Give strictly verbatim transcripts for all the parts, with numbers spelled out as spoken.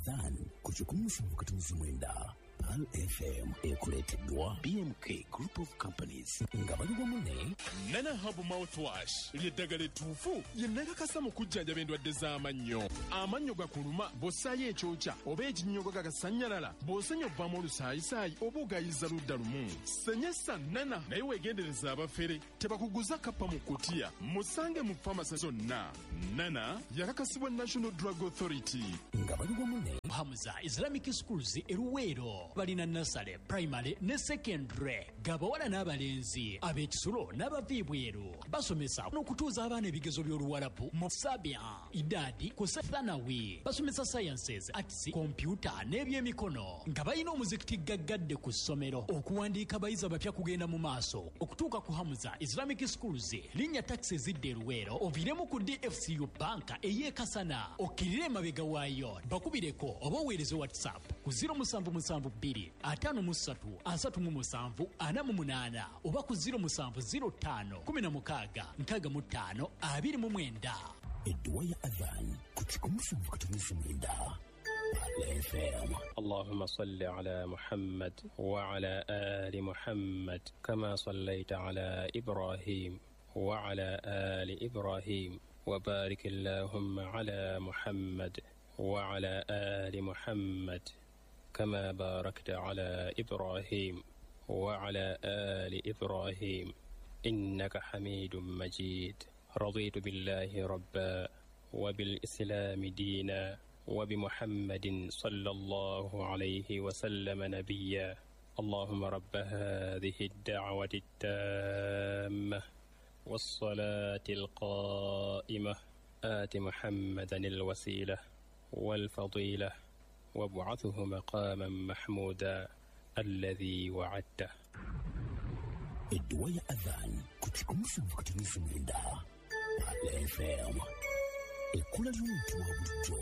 Adhan kuchukumusa mkatumizi mwenda Al F M ekuleteddwa B M K Group of Companies ngabaliwa mune Nana Hub Mouthwash ly'eddagala ettuufu lyennakakasa mu kujjanjaba endwadde z'amannyo. Amannyo gakuluma bw'ossaayo ekyokya oba ekinnyogo gagasannyalala bw'osenya ovaamu olusaayisaayi oba ogayiza ludda lumu. Senyesa Nana naye weegendereza abafere tebakuguza kappa mu kutiya musange mu famasi zonna. Nana yakakasibwa National Drug Authority. ngabaliwa mune Hamza Islamic Schools eruweero balina nasale primary ne secondary gabawala n'abalenzi ab'ekisulo n'abaviibweru basomesa n'okutuuza abaana ebigezo by'oluwalabu mu sabia idadi ku sethanawi basomesa sciences arts computer n'ebyemikono nga balina omuzikiti gaggadde ku ssomero okuwandiika abayizi abapya kugenda mu maaso okutuuka ku Hamza Islamic Schools linnya taxi zidde eruweero oviremu ku D F C U banka ey'ekasana okkirire emabega waayo bakubireko oba oweereze WhatsApp ku zero seven seven two atano musatu asatu mu musanvu ana mu munana oba ku zero seven zero five kumi na mukaaga nkaaga mu ttaano abiri mu mwenda. edduwa ya Adhan kuchukumusa mkatumizi mwenda Al F M. اللهم صل على محمد وعلى آل محمد كما صليت على إبراهيم وعلى آل إبراهيم وبارك اللهم على محمد وعلى آل محمد كما باركت على إبراهيم وعلى آل إبراهيم إنك حميد مجيد. رضيت بالله ربا وبالإسلام دينا وبمحمد صلى الله عليه وسلم نبيا. اللهم رب هذه الدعوة التامة والصلاة القائمة آت محمدا الوسيلة والفضيلة وابعثه مقاما محمودا الذي وعدته. edduwa ya Adhan kuchukumusa mkatumizi mwenda Al F M. Ekula ly'omuntu wa bulijjo.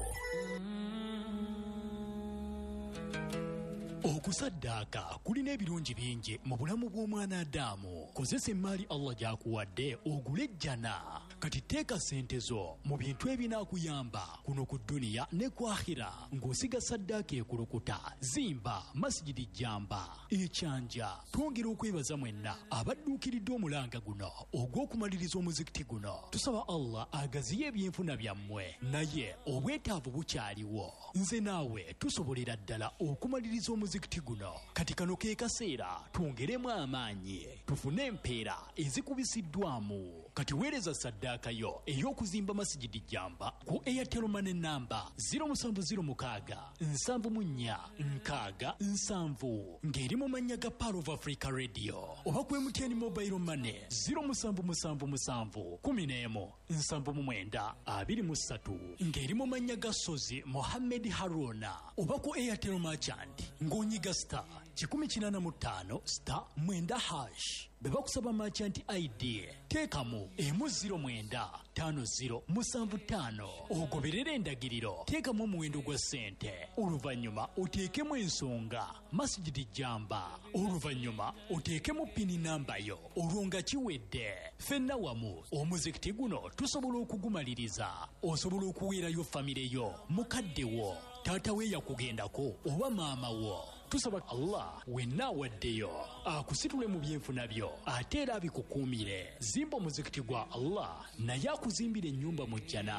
Okusaddaaka kulina ebirungi bingi mu bulamu bw'omwana Adamu. Kozesa emmaali Allah gy'akuwadde ogule ejjana. Kati teeka ssente zo mu bintu ebinaakuyamba kuno ku dduniya ne ku akhira ng'osiga saddaaka ekulukuta. Zimba masjidi Jamba ekyanja. Twongera okwebaza mwenna abadduukiridde omulanga guno ogw'okumaliriza omuzikiti guno. Tusaba Allah agaziye ebyenfuna byammwe naye obwetaavu bukyaliwo. Nze naawe tusobolera ddala okumaliriza omuzikiti guno. Kati kano ke kaseera twongeremu amaanyi tufune empeera ezikubisiddwamu. Kati weereza saddaaka yo ey'okuzimba masjidi Jamba ku Airtel Money namba zero seven zero six seven nine nkaaga nsanvu ng'eri mu mannya ga Power of Africa Radio oba ku M T N Mobile Money zero seven seven seven one zero one seven nine abiri mu ssatu ng'eri mu mannya ga Sozi Mohammed Haruna oba ku Airtel Merchant ng'onyiga star kikumi kinaana mu ttaano star mwenda hash beba kusaba merchant I D teekamu emu zero mwenda tano zero musanvu ttaano ogoberera endagiriro teekamu omuwendo gwa ssente oluvannyuma oteekemu ensonga masjidi Jamba oluvannyuma oteekemu pini namba yo olwo nga kiwedde ffenna wamu omuzikiti guno tusobola okugumaliriza osobola okuweerayo famire yo mukadde wo taata we yakugendako oba maama wo. Tusaba Allah wenna waddeyo akusitule mu byenfuna byo ate era abikukuumire. Zimba omuzikiti gwa Allah naye akuzimbire ennyumba mu jjana.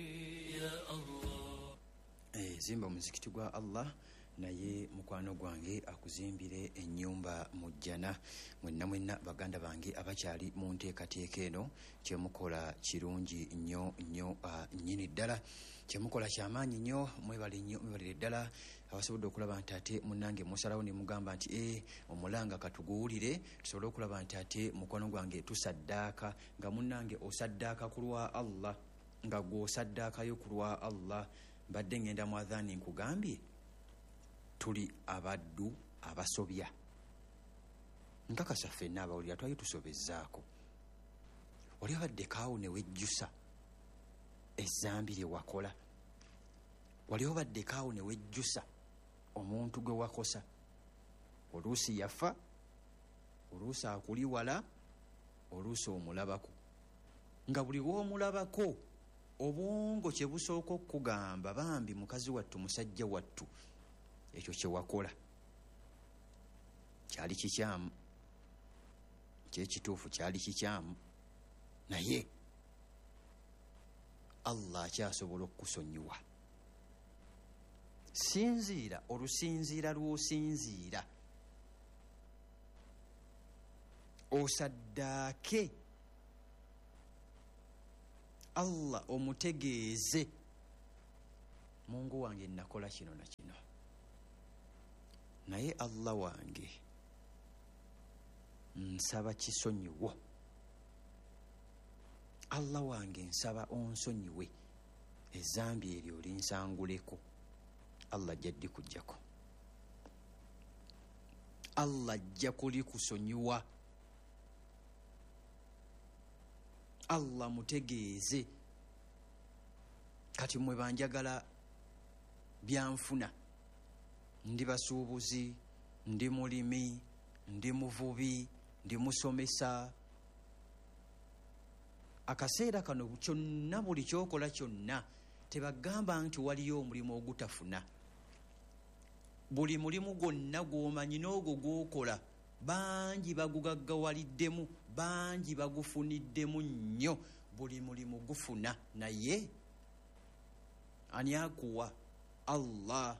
Eh, zimba omuzikiti gwa Allah naye mukwano gwange akuzimbire ennyumba mu jjana. Mwenna mwenna baganda bange abakyali mu nteekateeka eno kyemukola kirungi nnyo nnyo uh, nnyini ddala. Kyemukola kyamaanyi nnyo mwebale nnyo mwebalire ddala. Abasobodde okulaba nti ate munnange musalawo ne mugamba nti eh omulanga katuguwulire tusobole okulaba nti ate mukwano gwange tusaddaaka nga munnange osaddaaka ku lwa Allah nga gw'osaddaakayo ku lwa Allah. Mbadde ngenda mu adhaani nkugambye tuli abaddu abasobya. Nkakasa ffenna abawulira twali tusobezzaako. Oli abadde kaawo ne wejjusa ezzambi lye wakola. Wali obadde kaawo ne wejjusa omuntu gwe wakosa. Oluusi yafa, oluusi akuli wala, oluusi omulabako. Nga buli w'omulabako obwongo kye busooka okugamba bambi mukazi wattu musajja wattu ekyo kye wakola kyali kikyamu, kyekituufu kyali kikyamu, naye Allah akyasobola okukusonyiwa. Sinziira olusinziira lw'osinziira, osaddaake Allah omutegeeze, Mungu wange nakola kino na kino, naye Allah wange nsaba kisonyiwo, Allah wange nsaba onsonyiwe ezambi eryo linsanguleko. Allah ajja ddikujjako, Allah ajja kulikusonyiwa. Allah mutegeeze. Kati mwe banjagala byanfuna, ndi basuubuzi, ndi mulimi, ndi muvubi, ndi musomesa. Akaseera kano kyonna, buli kyokola kyonna tebagamba nti waliyo omulimu ogutafuna. Buli mulimu gwonna gw'omanyi n'ogwo gw'okola bangi bagugaggawaliddemu, bangi bagufuniddemu nnyo. Buli mulimu gufuna, naye ani akuwa? Allah.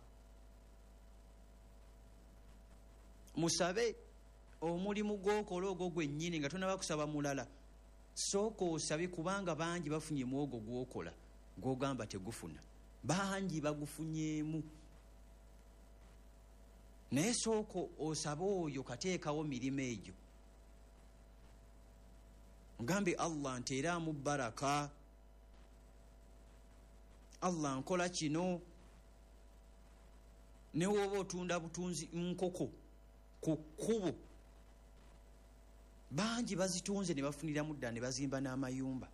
Musabe omulimu gw'okola ogwo gwennyini nga tonaba kusaba mulala. Sooka osabe, kubanga bangi bafunye mu ogwo gw'okola gw'ogamba tegufuna, bangi bagufunyemu. Naye sooka osabe oyo kateekawo mirimu egyo, ngambe Allah nteeramu baraka, Allah nkola kino. Ne woba otunda butunzi nkoko ku kkubo, bangi bazitunze ne bafuniramu ddala ne bazimba n'amayumba.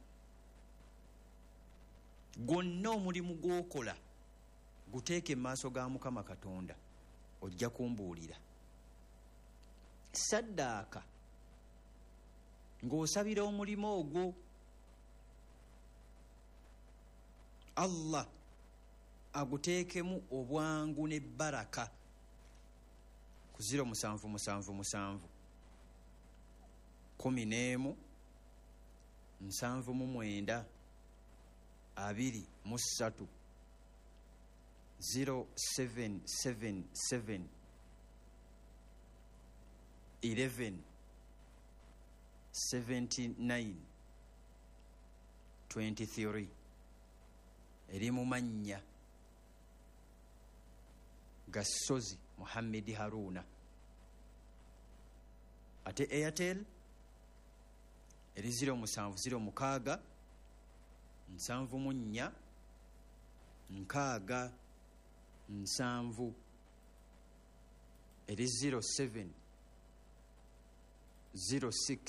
Gwonna omulimu gw'okola guteeke mu maaso ga Mukama Katonda, ojja kumbuulira. Saddaaka ng'osabira omulimu ogwo, Allah aguteekemu obwangu ne baraka. Ku ziro musanvu musanvu musanvu kumi n'emu nsanvu mu mwenda abiri mu ssatu zero seven seven seven eleven seventy nine twenty three eri mu mannya Gasozi Muhammad Haruna. Ate Airtel eri zero musanvu zero mukaaga nsanvu mu nnya nkaaga nsanvu eri zero seven zero six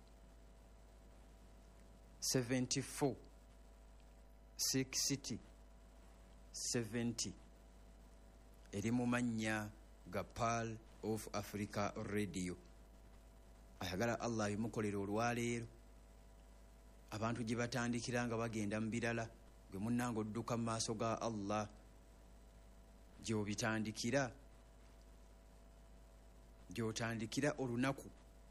seventy four sixty seventy eri mu mannya ga Pearl of Africa Radio. Ayagala Allah bimukolera olwaleero, abantu gye batandikira nga bagenda mu birala, gwe munnanga odduka mu maaso ga Allah gy'obitandikira, gy'otandikira olunaku,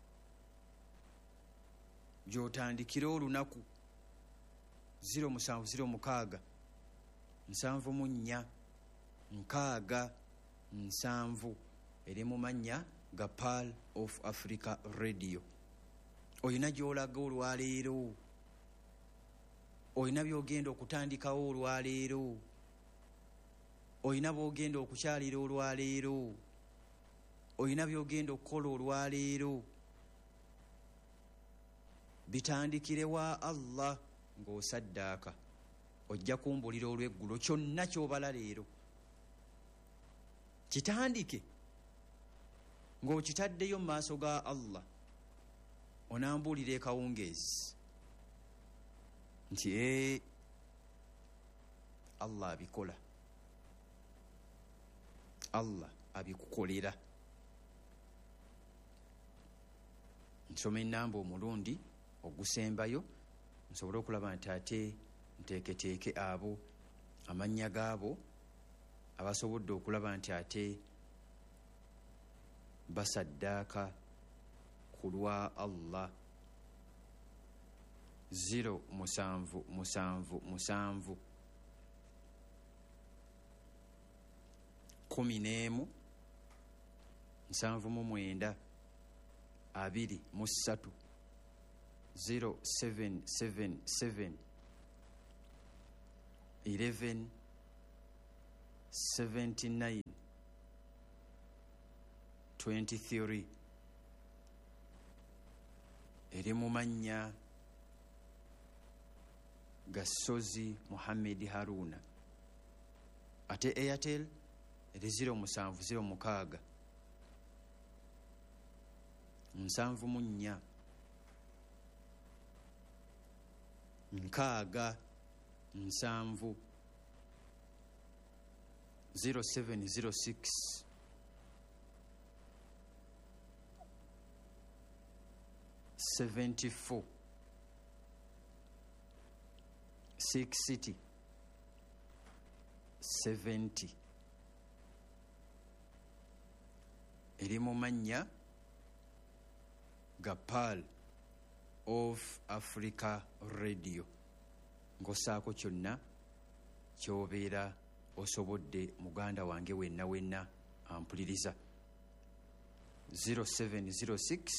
gy'otandikira olunaku ziro musanvu ziro mukaaga nsanvu mu nnya nkaaga nsanvu eri mu mannya ga Pearl of Africa Radio. Oyina gy'olaga olwaleero, oyina by'ogenda okutandikawo olwaleero, oyina bw'ogenda okukyalira olwaleero, oyina by'ogenda okukola olwaleero. Bitandikire wa Allah ng'osaddaaka, ojja kumbulira olw'eggulo kyonna ky'obala leero. Kitandike ng'okitaddeyo mu maaso ga Allah, onambuulira ekawungeezi nti ee Allah abikola, Allah abikukolera. Nsoma ennamba omulundi ogusembayo nsobole okulaba nti ate nteeketeeke abo amannya gaabo abasobodde okulaba nti ate basaddaaka ku lwa Allah. zero musanvu musanvu musanvu kumi n'emu nsanvu mu mwenda abiri mu ssatu zero seven seven seven eleven seventy nine twenty three eri mu mannya Gasozi Muhammad Haruna. Ate Airtel eri zero musanvu zero mukaaga nsanvu mu nnya nkaaga nsanvu zero seven zero six seventy four six city seventy eri mu mannya Gapal of Africa Radio. Ngosaako kyonna kyobeera osobodde muganda wange wenna wenna ampuliriza. zero seven zero six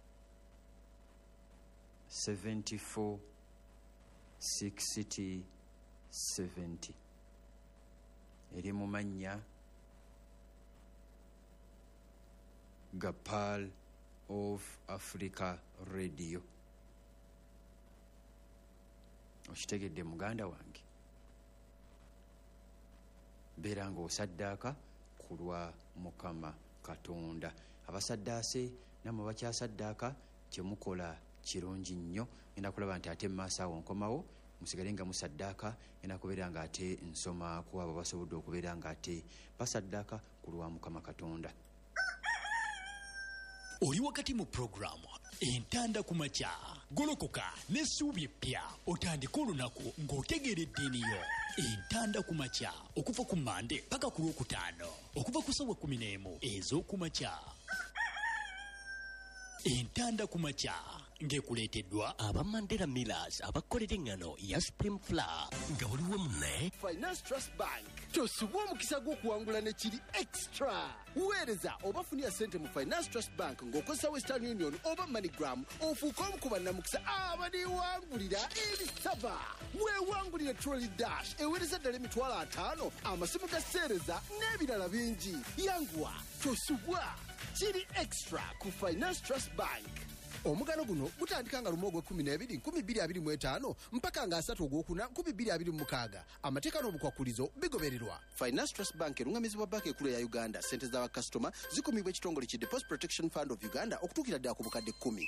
seventy four six city seventy eri mu mannya Gapal of Africa Radio. Okitegedde muganda wange, beera ng'osaddaaka ku lwa Mukama Katonda. Abasaddaase namwe bakyasaddaaka kyemukola kirungi nnyo. Ngenda kulaba nti ate maaso awo nkomawo musigale nga musaddaaka, ngenda kubeera nga ate nsoma ku abo basobodde okubeera nga ate basaddaaka ku lwa Mukama Katonda. Oli wakati mu programu entanda ku makya, golokoka n'essuubi eppya, otandika olunaku ng'otegeeredde eniyo. Entanda ku makya okuva ku Mande paka ku Lwokutaano, okuva ku ssaawa kumi n'emu ez'oku makya. Entanda ku makya ng'ekuleeteddwa aba Mandela Millers abakolera engano ya Supreme Flour. Nga waliwo munne Finance Trust Bank tosubwa omukisa gw'okuwangula ne kiri extra. Weereza oba funira ssente mu Finance Trust Bank ng'okozesa Western Union oba MoneyGram, ofuuka omu ku bannamukisa abaliwangulira ebisava. Weewangulire Trolley Dash eweereza ddala emitwalo ataano, amasimu ga sseereza n'ebirala bingi. Yanguwa, tosubwa, kiri extra ku Finance Trust Bank. Omugano guno gutandika nga lumu ogw'ekkumi n'ebiri nkumi bbiri abiri mu etaano mpaka nga asatu ogwokuna nkumi bbiri abiri mu mukaaga. Amateeka n'obukwakulizo bigobererwa. Finance Trust Bank erungamizibwa banka ekkulu ya Uganda. Ssente z'abakasitoma zikumibwa ekitongole ki Deposit Protection Fund of Uganda okutuukira ddala ku bukadde kkumi.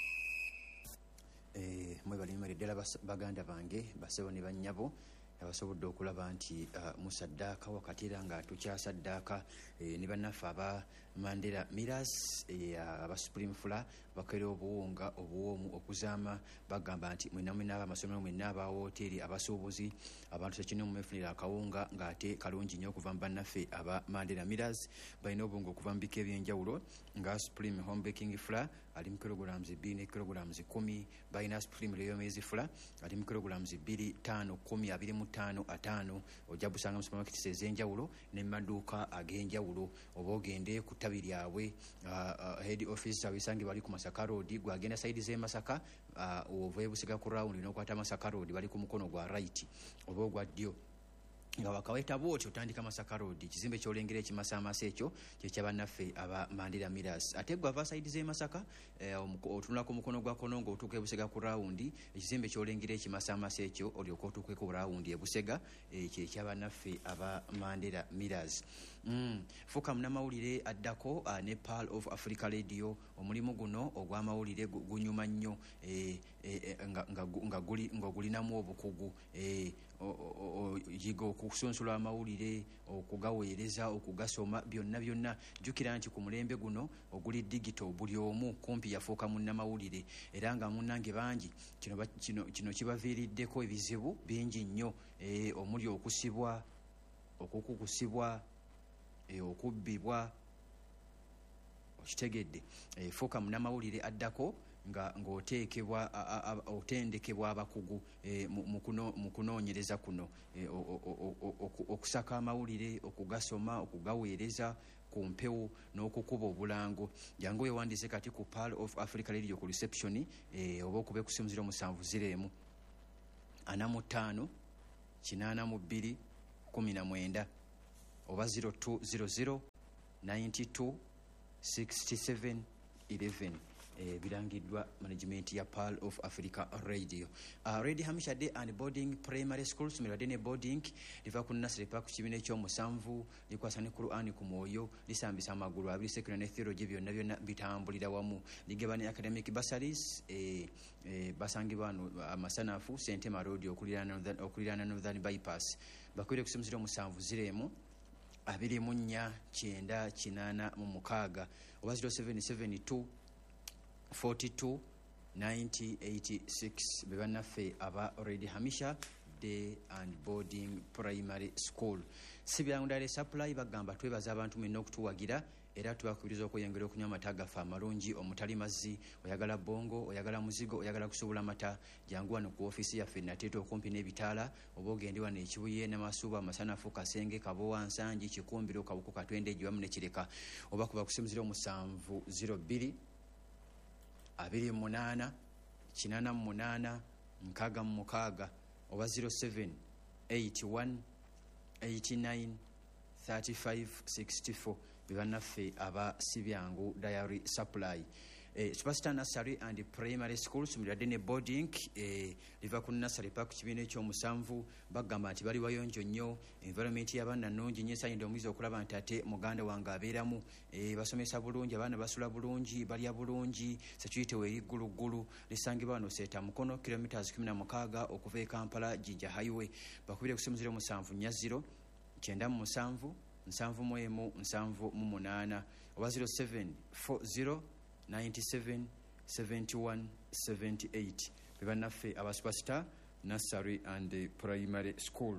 Eh, mwebalimirire ddala baganda bange basebo ne bannyabo abasobodde okulaba nti uh, musaddaaka wakati era nga tukyasaddaaka eh, ne bannaffe aba Mandela Millers eh, aba Supreme Flour bakolera obuwunga obuwoomu okuzaama bagamba nti mwena mwena abamasomero mwena aba wooteri abasuubuzi abantu tekino mwefunira akawunga ng'ate kalungi nnyo okuva mu bannaffe aba Mandela Millers. Balina obuwunga okuva mu bika ebyenjawulo nga Supreme Home Baking Flour ali mu kilograms bbiri ne kilograms kumi, balina Supreme Royal Maize Flour ali mu kilograms bbiri ttaano kumi abiri mu ttaano ataano. Ojja busanga mu supermarkets ez'enjawulo ne mu maduuka ag'enjawulo. Oba ogende ku ttabi lyabwe uh, uh, head office abisange bali ku Masaka Road, gwagenda side z'e Masaka uh, ova ebusega ku round n'okwata Masaka Road bali ku mukono gwa right oba ogwa ddyo. Nga wakaweta bwoti otandika Masaka Road, ekizimbe kyolengera ekimasaamasa ekyo kyekyabannaffe aba Mandela Millers. Ate gwava side z'e Masaka eh, otunula ku mukono gwa kono ng'otuuka ebusega ku rawundi, ekizimbe kyolengera ekimasaamasa ekyo olyoka otuuke ku rawundi ebusega eh, kyekyabannaffe aba Mandela Millers. Mm. Fuka munnamawulire addako uh, ne Pearl of Africa Radio. Omulimu guno ogw'amawulire gunyuma nnyo eh, eh, nga, nga, nga, guli, nga gulinamu obukugu eh, yiga okusunsula amawulire okugaweereza okugasoma byonna byonna jjukira nti ku mulembe guno oguli digito buli omu kumpi yafuuka munnamawulire era nga munnange bangi kino, kino, kino kibaviiriddeko ebizibu bingi nnyo eh, omuli okusibwa okukukusibwa eh, okubbibwa okitegedde eh, fuuka munnamawulire addako nga ng'oteekebwa otendekebwa abakugu eh, mu kunoonyereza kuno eh, okusaka amawulire okugasoma okugaweereza ku mpewo n'okukuba obulango jangu wewandiise kati ku Pearl of Africa Radio ku reception eh, oba okube ku ssimu ziro musanvu ziro emu ana mu ttaano kinaana mu bbiri kumi na mwenda oba zero two zero zero ninety two sixty-seven eleven eh, birangiddwa management ya Pearl of Africa Radio. Uh, Red Hamisha Day and Boarding Primary School sumiradde ne boarding liva ku nursery park kibiina ekyomusanvu likwasa ne Qur'an ku mwoyo lisambisa amagulu abiri secular ne theology byonna byonna bitambulira wamu ligeba ne academic bursaries eh, eh, basangibwa wano amasanafu Sentema Road okuliraana Northern Bypass bakwire kusomesera omusanvu ziremu abiri mu nnya kyenda kinaana mu mukaaga oba zero seven seven two forty-two ninety eighty-six bebannaffe aba Red Hamisha Day and Boarding Primary School. Sibyangu supply bagamba twebaza abantu mwenna okutuwagira era tubakubiriza okweyongera okunywa amata gaffe amalungi omutali mazzi oyagala bongo oyagala muzigo oyagala kusobola mata jangu wano ku ofisi yaffe nateeta okumpi n'ebitaala oba ogende wano ekibuye n'amasuuba amasanafu kasenge kabowa nsangi kikumbiro kabuko katwende egiwamu ne kireka oba kuba kusimuzira omusanvu zero bbiri abiri munaana kinaana mu munaana nkaaga mu mukaaga oba zero seven eight one eight nine thirty-five sixty-four bibannaffe aba Sibyangu Diary Supply. Eh, Superstar Nursery and Primary School sumiradde ne boarding eh, liva ku nursery park kibiina ekyomusanvu bagamba nti bali wayonjo nnyo environment y'abaana nnungi nnyo esanyidde omuyizi okulaba nti ate muganda wange abeeramu eh, basomesa bulungi abaana basula bulungi balya bulungi security weeri gguluggulu lisangibwa wano Seeta Mukono kilometers kumi na mukaaga okuva e Kampala Jinja Highway bakubire kusimuzira omusanvu nnya ziro kyenda mu musanvu nsanvu mu emu nsanvu mu munaana oba zero seven four zero ninety-seven seventy-one seventy-eight bebannaffe aba Superstar Nursery and Primary School.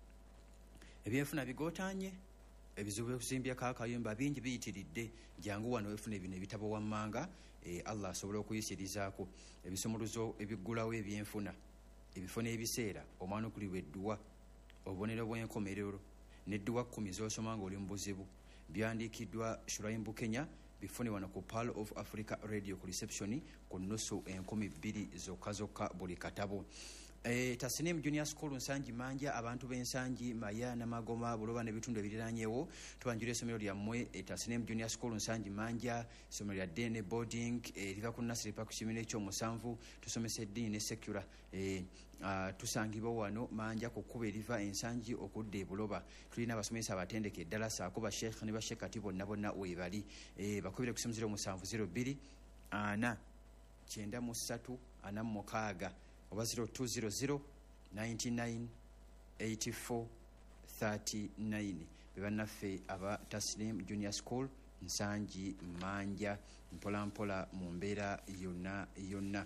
Ebyenfuna bigootanye ebizibu by'okuzimbya kaakayumba bingi biyitiridde jangu wano wefuna ebino ebitabo wammanga eh, Allah asobole okuyisirizaako ebisumuluzo ebiggulawo ebyenfuna ebifo n'ebiseera omwana okulibwa edduwa obubonero bw'enkomerero n'edduwa kkumi z'osoma ng'oli mu buzibu byandiikiddwa Shuraimbu Kenya bifune wano ku Pearl of Africa Radio ku reception ku nnusu enkumi bbiri zokka zokka buli katabo. E, Tasnim Junior School nsangi manja abantu b'ensangi maya na magoma buloba n'ebitundu ebiriranyeewo tubanjira essomero lyammwe e, Tasnim Junior School nsangi manja essomero lya Dene Boarding e, liva ku nursery park kibiina ekyomusanvu tusomesa eddiini ne secular e, uh, tusangibwa wano manja ku kkuba eriva ensangi okudda e Buloba tulina abasomesa abatendeke eddala saako basheekh ne bashekati bonna bonna weebali e, bakubire kusomesera omusanvu zero bbiri ana kyenda mu ssatu ana mu mukaaga oba zero two zero zero ninety-nine eighty-four thirty-nine bebannaffe aba Tasnim Junior School nsangi manja mpola mpola mu mbeera yonna yonna.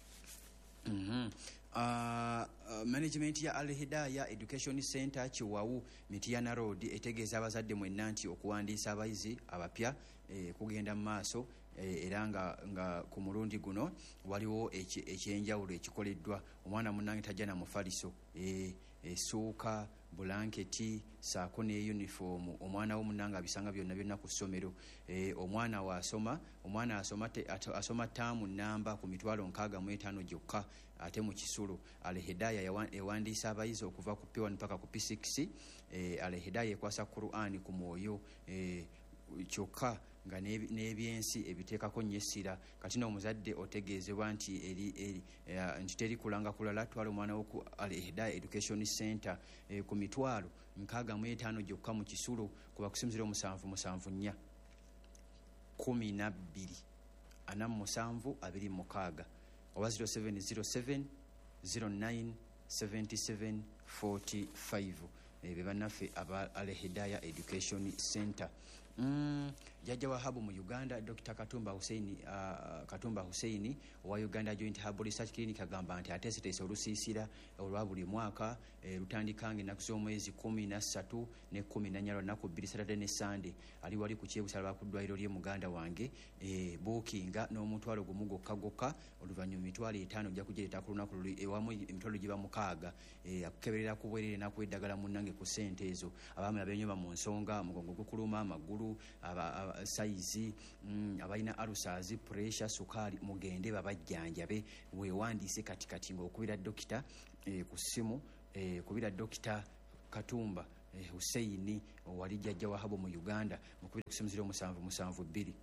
Mm-hmm. Uh, uh, management ya Al Hidayah Education Center Chiwawu Mitiana Road etegeeza abazadde mwenna nti okuwandiisa abayizi abapya eh, kugenda mu maaso eh, era nga, nga ku mulundi guno waliwo ekyenjawulo ekikoleddwa omwana munnange tajja na mufaliso eh, essuuka bulanketi saako ne uniform omwana wo munnange abisanga byonna byonna ku ssomero eh, omwana waasoma omwana asoma te, asoma taamu namba ku mitwalo nkaaga mu etaano gyokka ate mu Kisulu. Al Hidayah ewandiisa abayizi okuva ku P one mpaka ku P six eh, Al Hidayah ekwasa Qur'an ku mwoyo eh, kyokka nga n'ebyensi ebiteekako nnyo essira kati n'omuzadde otegeezebwa nti eri, eri uh, nti teri kulanga kulala twala omwana wo ku Al Hidayah Education Center eh, ku mitwalo nkaaga mu etaano gyokka mu Kisulu kuba kusimuzira omusanvu musanvu nnya kumi na bbiri ana mu musanvu abiri mu mukaaga oba zero seven zero seven zero nine seven seven four five be bannaffe aba Al Hidayah Education Center. Mm, Jajja Wahabu mu Uganda Doctor Katumba Hussein uh, Katumba Hussein wa Uganda Joint Herbal Research Clinic agamba nti ateeseteese olusiisira olwa buli mwaka e, lutandikange ennaku z'omwezi kumi na ssatu ne kumi na nnya lunaku bbiri Saturday ne Sunday ali wali ku kyebusala ku ddwaliro ly'e Muganda wange e, bookinga n'omutwalo gumu gokka gokka oluvannyuma emitwalo etaano ojja kugireeta ku lunaku luli ewamu emitwalo giba mukaaga e, akukeberera ku bwerere n'akweddagala munnange ku ssente ezo abaami abenyuma mu nsonga mugongo gukuluma amagulu aba saizi mm, abalina alusazi pressure sukali mugende babajjanjabe wewandiise kati kati ng'okubira dokita eh, ku ssimu eh, kubira dokita Katumba eh, Hussein wali Jajja Wahabu mu Uganda mukubira ku ssimu zero musanvu musanvu bbiri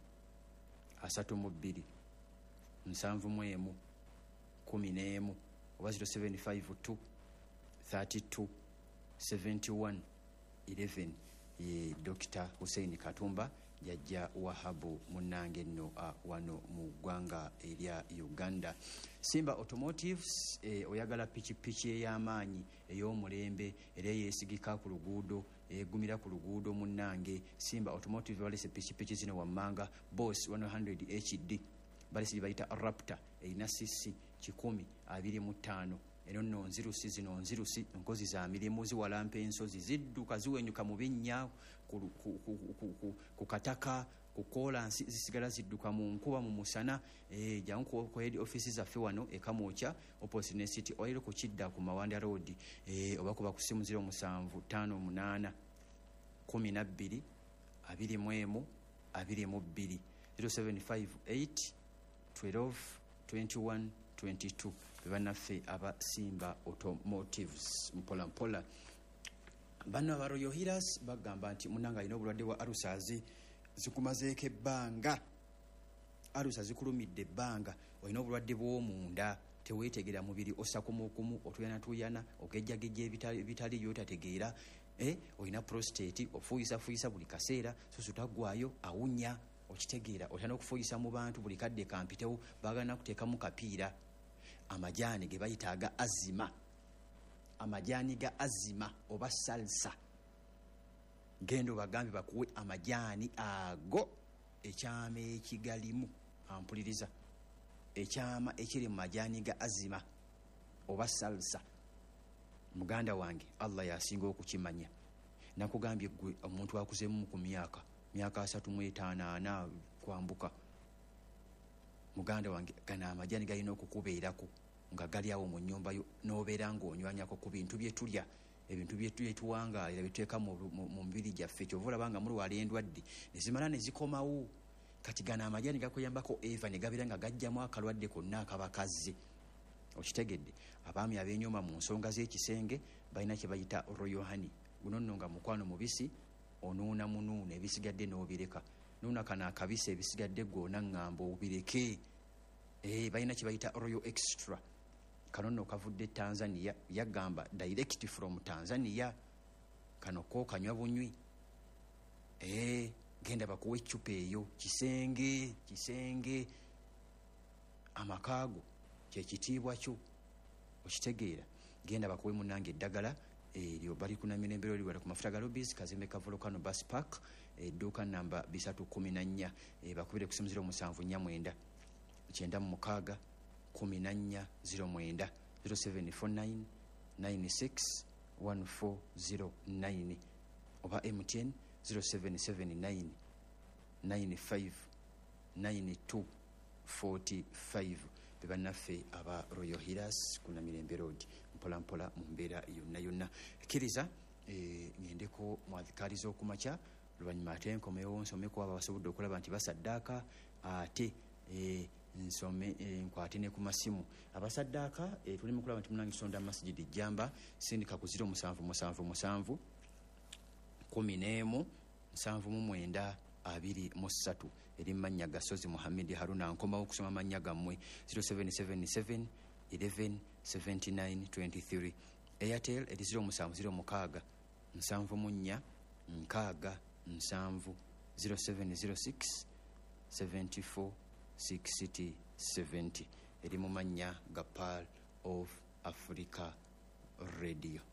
asatu mu bbiri nsanvu mu emu kumi n'emu oba zero seven five two three two seven one eleven ye Dokita Hussein Katumba Jajja Wahabu munnange nno uh, wano mu ggwanga erya Uganda. Simba Automotives eh, oyagala pikipiki ey'amaanyi ey'omulembe era yeesigika ku luguudo egumira ku luguudo munnange Simba Automotive balese pikipiki zino wammanga Boss one hundred H D balese bayita Raptor erina cc kikumi abiri mu ttaano eno nno nzirusi zino nzirusi nkozi za mirimu ziwalampa ensozi zidduka ziwenyuka mu binnya ku, ku, ku, ku, ku, ku kataka ku kolansi zisigala zidduka mu nkuba mu musana eh, jangu ku, ku head office zaffe wano e Kamwokya opposite ne City Oil ku Kidda ku Mawanda Road eh, oba kuba ku simu zero musanvu ttaano munaana kumi na bbiri abiri mu emu abiri mu bbiri zero seven five eight twelve twenty-one twenty-two bannaffe aba Simba Automotives mpola mpola. Bano aba Royal Healers bagamba nti munanga alina obulwadde bwa alusazi zikumazeeko ebbanga alusa zikulumidde ebbanga olina obulwadde bw'omunda teweetegera mubiri osakumukumu otuyanatuyana ogejjagejja ebitali byotategeera eh, olina prostate ofuuyisafuyisa buli kaseera susutaggwayo awunya okitegeera otya n'okufuuyisa mu bantu buli kadde kampitewo baagala kuteekamu kapiira. Amajaani ge bayitaaga azima amajaani ga azima oba salsa gendo bagambi bakuwe amajaani ago ekyama ekigalimu ampuliriza ekyama ekiri mu majaani ga azima oba salsa muganda wange Allah yasinga okukimanya nakugambye gwe omuntu akuzemu ku myaka myaka asatu mu etaano ana kwambuka muganda wange gana amajaani galina okukubeerako nga gali awo mu nnyumba yo n'obeera ng'onywanyako ku bintu bye tulya ebintu bye tuwangaalira bituteeka mu mubiri gyaffe kyova olaba nga mulwala endwadde ne zimala ne zikomawo kati gana amajaani gakuyambako eva ne gabeera nga gajjamu akalwadde konna akabakaze okitegedde. Abaami ab'enyuma mu nsonga z'ekisenge balina kye bayita royal honey guno nno nga mukwano mubisi onuuna munuuna ebisigadde n'obireka nuuna kana akabisi ebisigadde gwona ŋŋamba obireke eh, balina kye bayita royal extra kano nno kavudde Tanzania yagamba direct from Tanzania kano ko kanywa bunywi eh, genda bakuwa eccupa eyo kisenge kisenge amakaago kyekitiibwa kyo okitegeera genda bakuwe munange eddagala eryo bali kunamira embeera oli wala ku mafuta ga Lobbies Kazimbe ka Volcano Bus Park edduuka namba bisatu kumi na nnya e, bakubire ku simu zero musanvu nnya mwenda kyenda mu mukaaga kumi na nnya zero mwenda zero seven four nine nine six one four zero nine oba M T N zero seven seven nine nine five nine two four five bebannaffe aba Royal Healers kunamira embeera odi mpola mpola mu mbeera yonna yonna kkiriza e, ngendeko mwazikaliza okumakya luvannyuma ate nkomewo nsomeko abo basobodde okulaba nti basaddaaka ate e, nsome e, nkwate ne ku masimu abasaddaaka e, tuli mu kulaba nti munange Sonda Masjidi Jamba sindika ku zero musanvu musanvu musanvu kumi n'emu nsanvu mu mwenda abiri mu ssatu eri mannya Gasozi Muhammad Haruna nkomawo okusoma amannya gammwe zero seven seven seven eleven seventy-nine twenty-three Airtel eri zero musanvu zero mukaaga nsanvu mu nnya nkaaga nsanvu zero seven zero six seventy-four sixty seventy eri mu mannya ga Pearl of Africa Radio.